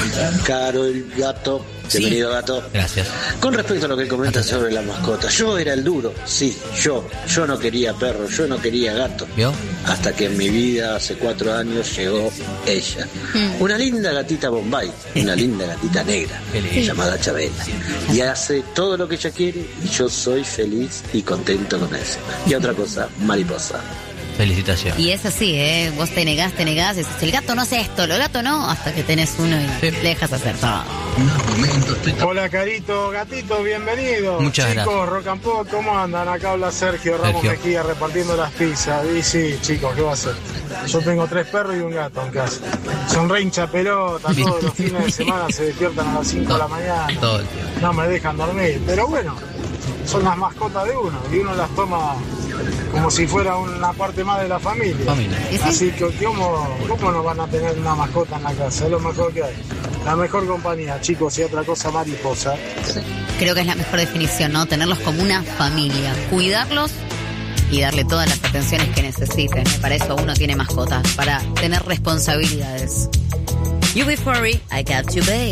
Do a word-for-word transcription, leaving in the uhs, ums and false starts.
Caro, el gato. Sí. Bienvenido, gato. Gracias. Con respecto a lo que comenta sobre la mascota, yo era el duro, sí, yo. Yo no quería perro, yo no quería gato. ¿Vio? Hasta que en mi vida, hace cuatro años, llegó ella. Mm. Una linda gatita Bombay, una linda gatita negra, Qué lindo. llamada Chabela. Y hace todo lo que ella quiere y yo soy feliz y contento con eso. Y otra cosa, mariposa. Felicitaciones. Y es así, ¿eh? Vos te negás, te negás, decís, el gato no hace esto, el gato no, hasta que tenés uno y Sí. le dejas hacer todo. Hola Carito, gatito, bienvenido. Muchas chicos, gracias. Rock and Pop, ¿cómo andan? Acá habla Sergio Ramos Sergio. Mejía repartiendo las pizzas. Y sí, chicos, ¿qué va a hacer? Yo tengo tres perros y un gato en casa. Son re hincha pelota, todos los fines de semana se despiertan a las cinco de la mañana. Todo el tiempo. No me dejan dormir, pero bueno, son las mascotas de uno y uno las toma como si fuera una parte más de la familia. Familia. ¿Y sí? Así que, ¿cómo, ¿cómo no van a tener una mascota en la casa? Es lo mejor que hay. La mejor compañía, chicos, y otra cosa, mariposa. Creo que es la mejor definición, ¿no? Tenerlos como una familia, cuidarlos y darle todas las atenciones que necesiten. Para eso uno tiene mascotas, para tener responsabilidades. You be furry, I got you, babe.